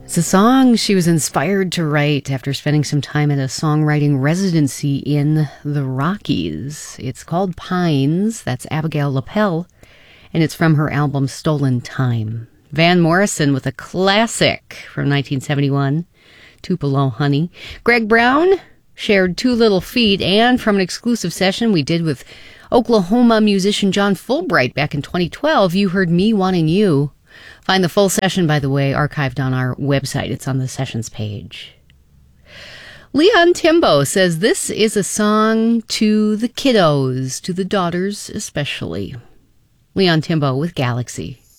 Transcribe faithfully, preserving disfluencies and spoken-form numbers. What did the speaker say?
It's a song she was inspired to write after spending some time at a songwriting residency in the Rockies. It's called Pines. That's Abigail Lapel, and it's from her album Stolen Time. Van Morrison with a classic from nineteen seventy-one, Tupelo Honey. Greg Brown shared Two Little Feet, and from an exclusive session we did with Oklahoma musician John Fulbright back in twenty twelve, you heard Me Wanting You. Find the full session, by the way, archived on our website. It's on the sessions page. Leon Timbo says this is a song to the kiddos, to the daughters especially. Leon Timbo with Galaxy.